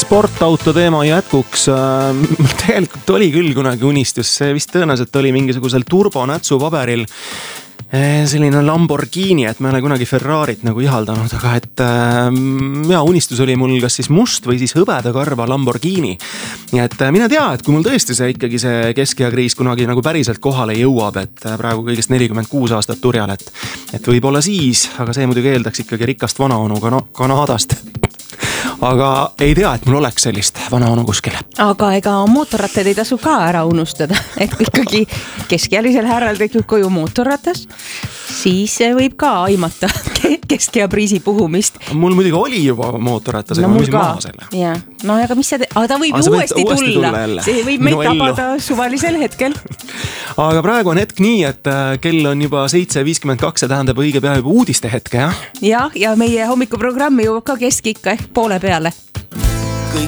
sportauto teema jätkuks. Tegelikult oli küll kunagi unistus, see vist tõenäoliselt oli mingisugusel turbonätsu paberil selline Lamborghini, et ma ei ole kunagi Ferrarit nagu ihaldanud, aga et unistus oli mul kas siis must või siis hõbedakarva Lamborghini. Nii et mine tea, et kui mul tõesti see ikkagi see keskeakriis kunagi nagu päriselt kohale jõuab, et praegu kõigest 46 aastat turjal, et võib-olla siis, aga see muidugi eeldaks ikkagi rikast vanaonu Kanadast. Aga ei tea, et mul oleks sellist vanaonu kuskil. Aga ega mootorrattad ei tasu ka ära unustada, et ikkagi keskealisel härral tekib koju mootorratas, siis võib ka aimata keskeapriisi puhumist. Mul muidugi oli juba mootorratas, aga ma müsin maha selle. Ja. No aga mis aga ta võib ju uuesti tulla. See võib meid tabada suvalisel hetkel. Aga praegu on hetk nii, et kell on juba 7:52, see tähendab õige pea juba uudiste hetke, jah? Ja meie hommikuprogrammi jõuab ka keskikka ehk poole peale.